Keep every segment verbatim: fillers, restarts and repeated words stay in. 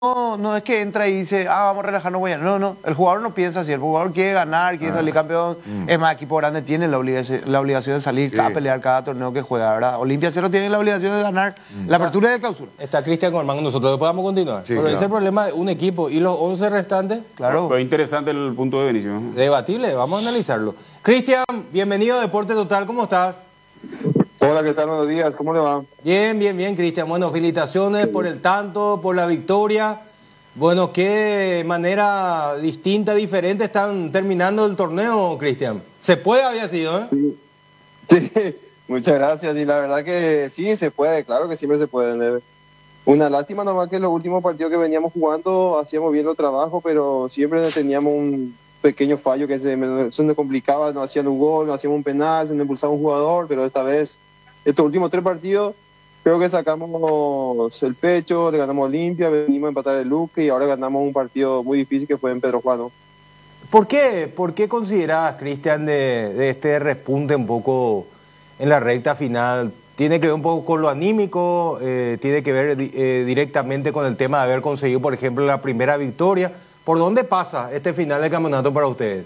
no, no es que entra y dice, ah, vamos a relajarnos, güey. No, no, el jugador no piensa así, el jugador quiere ganar, quiere Ah. salir campeón. Mm. Es más, equipo grande tiene la obligación, la obligación de salir Sí. a pelear cada torneo que juega, ¿verdad? Olimpia Cero tiene la obligación de ganar la apertura y de clausura. Está Cristian Colmán con nosotros, después vamos a continuar. Sí, Pero claro. ese es el problema de un equipo y los once restantes, Claro. Fue interesante el punto de Benicio. debatible, vamos a analizarlo. Cristian, bienvenido a Deporte Total, ¿cómo estás? Hola, ¿qué tal? Buenos días, ¿cómo le va? Bien, bien, bien, Cristian. Bueno, felicitaciones por el tanto, por la victoria. Bueno, qué manera distinta, diferente están terminando el torneo, Cristian. Se puede, había sido, ¿eh? Sí, muchas gracias. Y la verdad que sí, se puede, claro que siempre se puede. ¿no? Una lástima nomás que los últimos partidos que veníamos jugando hacíamos bien los trabajos, pero siempre teníamos un pequeño fallo que se, se nos complicaba, no hacían un gol, no hacíamos un penal, se nos impulsaba un jugador, pero esta vez, estos últimos tres partidos, creo que sacamos el pecho, le ganamos a Olimpia, venimos a empatar el Luque y ahora ganamos un partido muy difícil que fue en Pedro Juan. ¿no? ¿Por qué, por qué consideras, Cristian, de, de este repunte un poco en la recta final? ¿Tiene que ver un poco con lo anímico? Eh, ¿Tiene que ver eh, directamente con el tema de haber conseguido, por ejemplo, la primera victoria? ¿Por dónde pasa este final de campeonato para ustedes?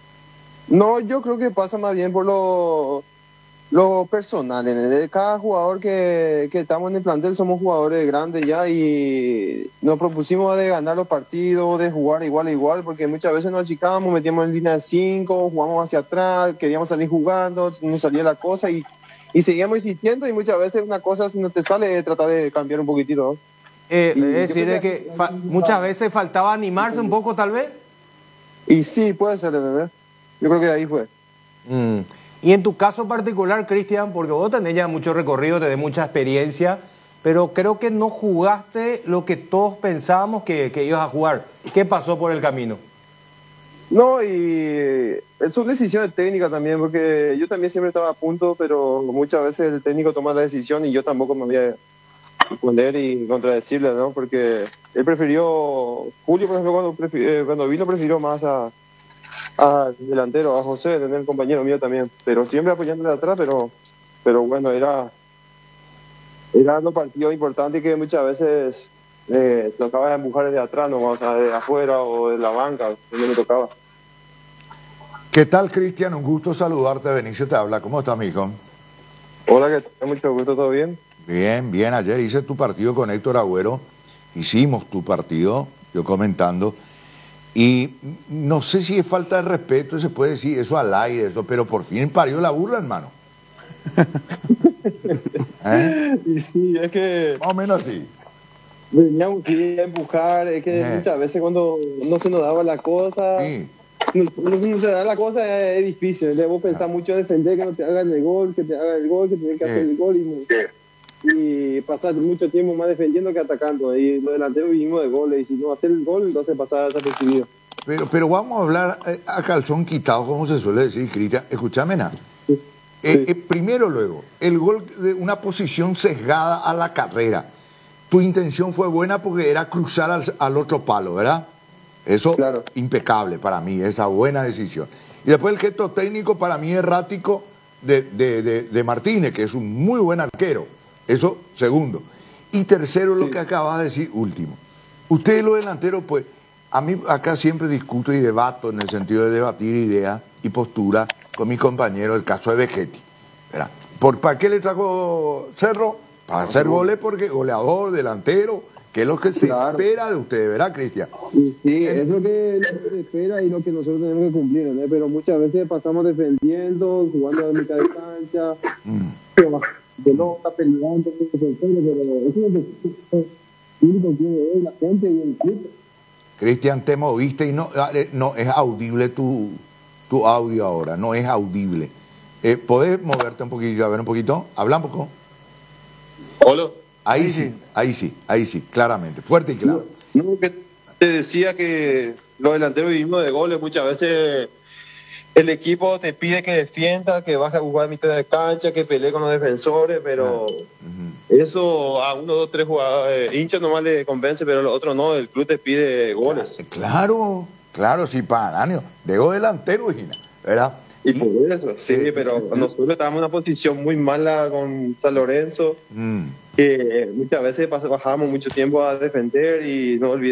No, yo creo que pasa más bien por lo, lo personal. De cada jugador que, que estamos en el plantel somos jugadores grandes ya y nos propusimos de ganar los partidos, de jugar igual a igual, porque muchas veces nos achicábamos, metíamos en línea de cinco, jugamos hacia atrás, queríamos salir jugando, no salía la cosa y, y seguíamos insistiendo y muchas veces una cosa si no te sale tratar de cambiar un poquitito. ¿no? Eh, Y es yo decir, creo es que- que fa- muchas veces faltaba animarse un poco, tal vez. Y sí, puede ser, ¿entendés? Yo creo que ahí fue. Mm. Y en tu caso particular, Cristian, porque vos tenés ya mucho recorrido, tenés mucha experiencia, pero creo que no jugaste lo que todos pensábamos que, que ibas a jugar. ¿Qué pasó por el camino? No, y son decisiones técnicas también, porque yo también siempre estaba a punto, pero muchas veces el técnico toma la decisión y yo tampoco me voy a responder y contradecirle, ¿no? Porque él prefirió, Julio, por ejemplo, cuando, prefi- eh, cuando vino, prefirió más a, a delantero, a José, tener el compañero mío también, pero siempre apoyándole de atrás, pero, pero bueno, era, era los partidos importantes que muchas veces eh, tocaba empujar desde atrás, ¿no? O sea, de afuera o de la banca, donde me tocaba. ¿Qué tal, Cristian? Un gusto saludarte. Benicio te habla. ¿Cómo estás, mijo? Hola, ¿qué tal? Mucho gusto, ¿todo bien? Bien, bien. Ayer hice tu partido con Héctor Agüero. Hicimos tu partido, yo comentando. Y no sé si es falta de respeto, se puede decir eso al aire, eso, pero por fin parió la burla, hermano. ¿Eh? Y sí, es que Más o menos así. veníamos sí, a empujar, es que Eh. muchas veces cuando no se nos daba la cosa, Sí. no, no se nos da la cosa es, es difícil, debo pensar mucho en defender que no te hagan el gol, que te hagan el gol, que tienes que Eh. hacer el gol y, y pasar mucho tiempo más defendiendo que atacando. Y los delanteros vivimos de goles y si no hacer el gol, entonces pasar desapercibido. Pero, pero vamos a hablar eh, a calzón quitado, como se suele decir, Cristian. Escúchame nada. Sí. Eh, eh, primero, luego, el gol de una posición sesgada a la carrera. Tu intención fue buena porque era cruzar al, al otro palo, ¿verdad? Eso, Claro. impecable para mí, esa buena decisión. Y después el gesto técnico para mí errático de, de, de, de Martínez, que es un muy buen arquero. Eso, segundo. Y tercero, lo Sí. que acabas de decir, último. Ustedes los delanteros, pues, a mí acá siempre discuto y debato en el sentido de debatir ideas y posturas con mis compañeros, el caso de Vegetti. ¿Verdad? ¿Por, ¿Para qué le trajo Cerro? Para hacer goles porque goleador, delantero, que es lo que se Claro. espera de ustedes, ¿verdad, Cristian? Y sí, es lo que, lo que se espera y lo que nosotros tenemos que cumplir, ¿no? Pero muchas veces pasamos defendiendo, jugando a mitad de cancha, Mm. pelota, peleando, pero eso es lo que único que es la gente y el club. Cristian, te moviste y no, eh, no es audible tu, tu audio ahora, no es audible. Eh, ¿Podés moverte un poquito, a ver un poquito? Habla un poco. Hola. Ahí sí, ahí sí, ahí sí, claramente, fuerte y claro. No, no, que te decía que los delanteros vivimos de goles, muchas veces el equipo te pide que defienda, que baje a jugar a mitad de cancha, que pelee con los defensores, pero Ujú. eso a uno, dos, tres jugadores, hinchas nomás le convence, pero los otros no, el club te pide goles. Claro, claro, sí, para años. Dego delantero, Gina, ¿verdad? Y por eso, sí, Eh, pero eh, nosotros estábamos en una posición muy mala con San Lorenzo, Mm. que muchas veces pas- bajábamos mucho tiempo a defender y no olvidamos.